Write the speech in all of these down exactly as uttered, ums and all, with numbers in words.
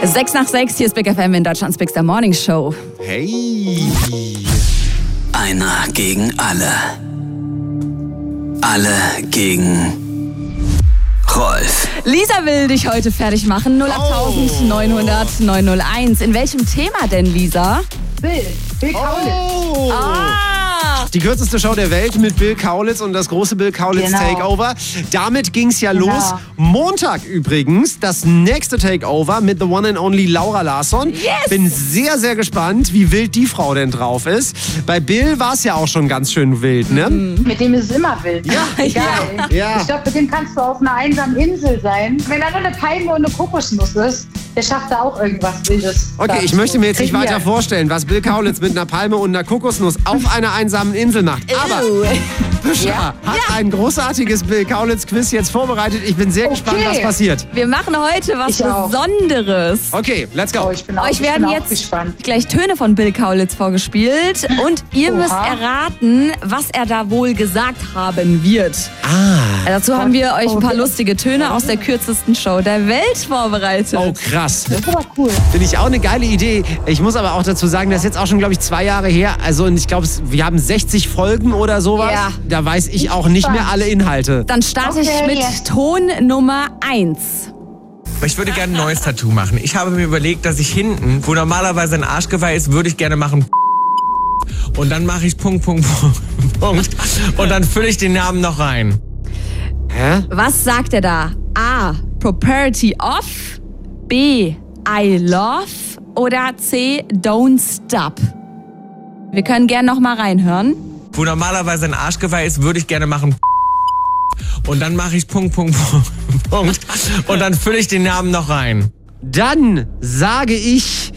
Sechs nach sechs, hier ist Big F M in Deutschlands Big Star Morning Show. Hey. Einer gegen alle. Alle gegen Rolf. Lisa will dich heute fertig machen. null acht neun null null neun null eins. In welchem Thema denn, Lisa? Bill. Bill Kaulitz. Oh. Ah! Die kürzeste Show der Welt mit Bill Kaulitz und das große Bill Kaulitz Genau. Takeover. Damit ging's ja Genau. los. Montag übrigens das nächste Takeover mit the one and only Laura Larsson. Yes! Bin sehr, sehr gespannt, wie wild die Frau denn drauf ist. Bei Bill war es ja auch schon ganz schön wild, ne? Mit dem ist es immer wild. Ja, Egal. ja. Ich glaube, mit dem kannst du auf einer einsamen Insel sein. Wenn da nur eine Palme und eine Kokosnuss ist, der schafft da auch irgendwas Wildes. Okay, ich möchte mir jetzt nicht weiter vorstellen, was Bill Kaulitz mit einer Palme und einer Kokosnuss auf einer einsamen Insel macht. Aber Büscha Ja. hat ein großartiges Bill Kaulitz-Quiz jetzt vorbereitet. Ich bin sehr gespannt, was passiert. Wir machen heute was Ich auch. Besonderes. Okay, let's go. Oh, ich bin auch, Euch ich werden bin auch jetzt gespannt. gleich Töne von Bill Kaulitz vorgespielt und ihr Oha. müsst erraten, was er da wohl gesagt haben wird. Ah. Dazu haben wir euch ein paar Okay. lustige Töne aus der kürzesten Show der Welt vorbereitet. Oh, krass. Das ist aber cool. Finde ich auch eine geile Idee. Ich muss aber auch dazu sagen, das ist jetzt auch schon, glaube ich, zwei Jahre her. Also, und ich glaube, wir haben sechzig Folgen oder sowas. Ja. Da weiß ich auch nicht mehr alle Inhalte. Dann starte ich Okay, mit ja. Ton Nummer eins. Ich würde gerne ein neues Tattoo machen. Ich habe mir überlegt, dass ich hinten, wo normalerweise ein Arschgeweih ist, würde ich gerne machen. Und dann mache ich Punkt, Punkt, Punkt, Punkt. Und dann fülle ich den Namen noch rein. Hä? Was sagt er da? A. Property of. B. I love. Oder C. Don't stop. Wir können gerne noch mal reinhören. Wo normalerweise ein Arschgeweih ist, würde ich gerne machen. Und dann mache ich Punkt, Punkt, Punkt. Und dann fülle ich den Namen noch rein. Dann sage ich,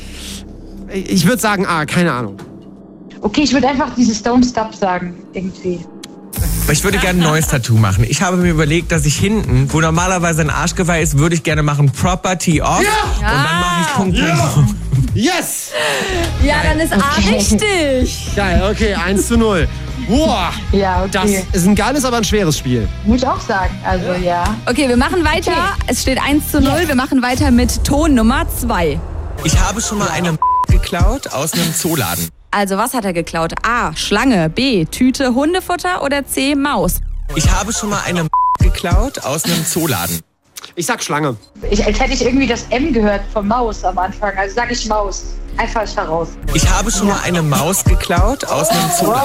ich würde sagen, ah, keine Ahnung. Okay, ich würde einfach dieses Don't Stop sagen, irgendwie. Ich würde gerne ein neues Tattoo machen. Ich habe mir überlegt, dass ich hinten, wo normalerweise ein Arschgeweih ist, würde ich gerne machen Property of. Und dann mache ich Punkt, Punkt, Punkt. Yes! Ja, dann ist A Okay. richtig. Geil, okay, eins zu null. Boah, Ja, das okay. ist ein geiles, aber ein schweres Spiel. Muss ich auch sagen. Also, ja. Okay, wir machen weiter. Okay. Es steht eins zu null. Wir machen weiter mit Ton Nummer zwei. Ich habe schon mal eine geklaut aus einem Zooladen. Also, was hat er geklaut? A. Schlange. B. Tüte Hundefutter. Oder C. Maus. Ich habe schon mal eine geklaut aus einem Zooladen. Ich sag Schlange. Ich, als hätte ich irgendwie das M gehört von Maus am Anfang. Also sage ich Maus. Einfach heraus. Ich habe schon mal eine Maus geklaut aus einem Zooladen.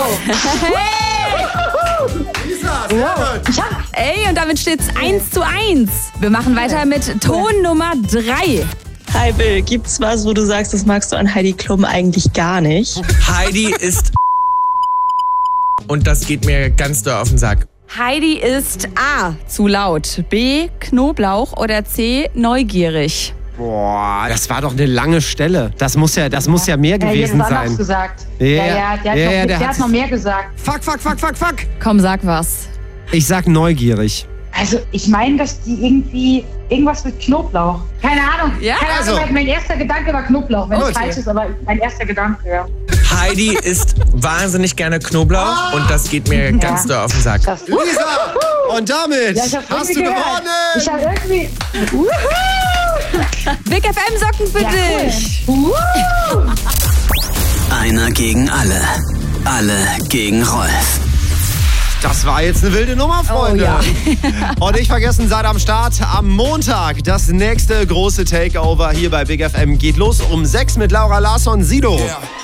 Lisa, sehr gut. Ich hab, Ey, und damit steht's eins zu eins. Wir machen weiter mit Ton Nummer drei. Hi Bill, gibt's was, wo du sagst, das magst du an Heidi Klum eigentlich gar nicht? Heidi ist und das geht mir ganz doll auf den Sack. Heidi ist A. Zu laut. B. Knoblauch. Oder C. Neugierig. Boah, das war doch eine lange Stelle. Das muss ja, das muss ja mehr ja, gewesen das anders sein. gesagt. Ja, Ja, ja, der hat, ja, noch, ja, der der hat hat- noch mehr gesagt. Fuck, fuck, fuck, fuck, fuck. Komm, sag was. Ich sag neugierig. Also ich meine, dass die irgendwie irgendwas mit Knoblauch. Keine Ahnung. Ja, Keine also- Ahnung, mein erster Gedanke war Knoblauch. Wenn Gut. es falsch ist, aber mein erster Gedanke, ja. Heidi isst wahnsinnig gerne Knoblauch und das geht mir ganz doll auf den Sack. Das, Lisa, und damit ja, ich hab's hast du irgendwie gehört. Ich gewonnen. habe irgendwie... Big F M Socken für Ja, cool. dich. Uh. Einer gegen alle. Alle gegen Rolf. Das war jetzt eine wilde Nummer, Freunde. Oh, Und nicht vergessen, seid am Start. Am Montag das nächste große Takeover hier bei Big F M geht los um sechs mit Laura Larsson, Sido. Yeah.